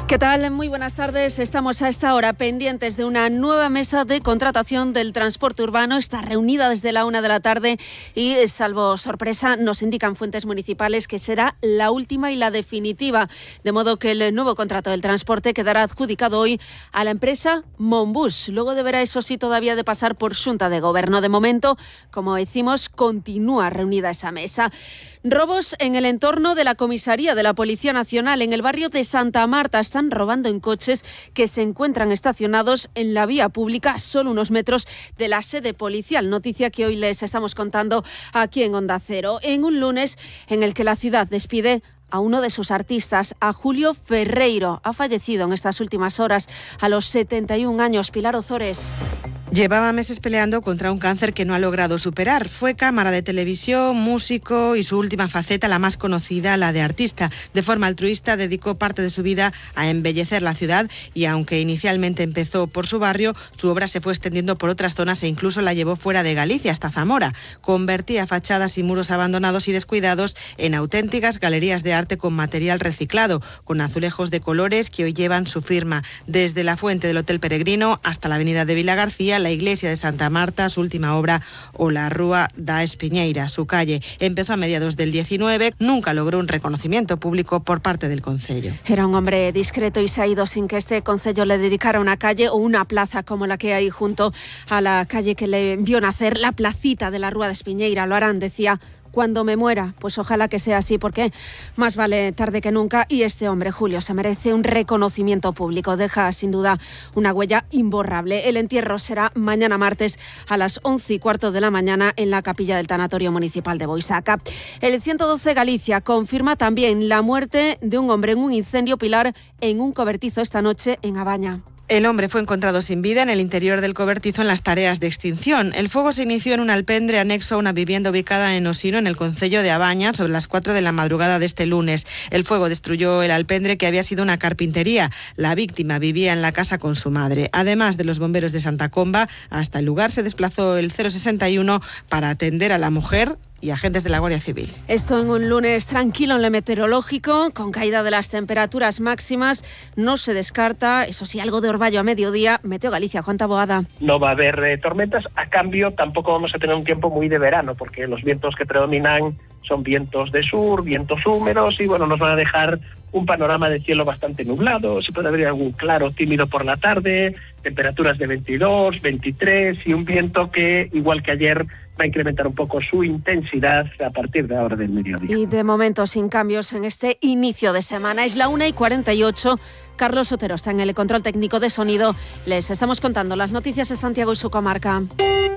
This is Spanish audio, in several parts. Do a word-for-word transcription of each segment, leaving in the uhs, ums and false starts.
¿Qué tal? Muy buenas tardes. Estamos a esta hora pendientes de una nueva mesa de contratación del transporte urbano. Está reunida desde la una de la tarde y, salvo sorpresa, nos indican fuentes municipales que será la última y la definitiva. De modo que el nuevo contrato del transporte quedará adjudicado hoy a la empresa Monbus. Luego deberá, eso sí, todavía de pasar por Xunta de Gobierno. De momento, como decimos, continúa reunida esa mesa. Robos en el entorno de la comisaría de la Policía Nacional en el barrio de Santa Marta. Están robando en coches que se encuentran estacionados en la vía pública, solo unos metros de la sede policial. Noticia que hoy les estamos contando aquí en Onda Cero. En un lunes en el que la ciudad despide a uno de sus artistas, a Julio Ferreiro. Ha fallecido en estas últimas horas a los setenta y un años. Pilar Ozores. Llevaba meses peleando contra un cáncer que no ha logrado superar. Fue cámara de televisión, músico y su última faceta, la más conocida, la de artista. De forma altruista dedicó parte de su vida a embellecer la ciudad y aunque inicialmente empezó por su barrio, su obra se fue extendiendo por otras zonas e incluso la llevó fuera de Galicia, hasta Zamora. Convertía fachadas y muros abandonados y descuidados en auténticas galerías de arte con material reciclado, con azulejos de colores que hoy llevan su firma. Desde la fuente del Hotel Peregrino hasta la avenida de Vila García, la iglesia de Santa Marta, su última obra, o la Rúa da Espiñeira, su calle. Empezó a mediados del diecinueve, nunca logró un reconocimiento público por parte del concello. Era un hombre discreto y se ha ido sin que este concello le dedicara una calle o una plaza como la que hay junto a la calle que le vio nacer, la placita de la Rúa da Espiñeira. Lo harán, decía, cuando me muera. Pues ojalá que sea así, porque más vale tarde que nunca. Y este hombre, Julio, se merece un reconocimiento público. Deja sin duda una huella imborrable. El entierro será mañana martes a las once y cuarto de la mañana en la capilla del Tanatorio Municipal de Boisaca. El ciento doce Galicia confirma también la muerte de un hombre en un incendio, Pilar, en un cobertizo esta noche en Abaña. El hombre fue encontrado sin vida en el interior del cobertizo en las tareas de extinción. El fuego se inició en un alpendre anexo a una vivienda ubicada en Osino, en el concello de Abaña, sobre las cuatro de la madrugada de este lunes. El fuego destruyó el alpendre, que había sido una carpintería. La víctima vivía en la casa con su madre. Además de los bomberos de Santa Comba, hasta el lugar se desplazó el cero sesenta y uno para atender a la mujer y agentes de la Guardia Civil. Esto en un lunes tranquilo en lo meteorológico, con caída de las temperaturas máximas. No se descarta, eso sí, algo de orvallo a mediodía. Meteo Galicia, Juan Taboada. No va a haber eh, tormentas. A cambio, tampoco vamos a tener un tiempo muy de verano, porque los vientos que predominan son vientos de sur, vientos húmedos, y bueno, nos van a dejar un panorama de cielo bastante nublado. Se puede abrir algún claro tímido por la tarde, temperaturas de veintidós, veintitrés, y un viento que, igual que ayer, va a incrementar un poco su intensidad a partir de ahora del mediodía. Y de momento sin cambios en este inicio de semana. Es la una y cuarenta y ocho. Carlos Otero está en el control técnico de sonido. Les estamos contando las noticias de Santiago y su comarca.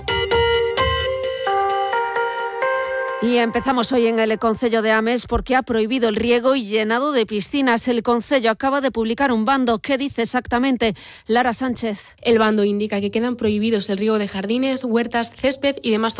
Y empezamos hoy en el concello de Ames porque ha prohibido el riego y llenado de piscinas. El concello acaba de publicar un bando. ¿Qué dice exactamente? Lara Sánchez. El bando indica que quedan prohibidos el riego de jardines, huertas, césped y demás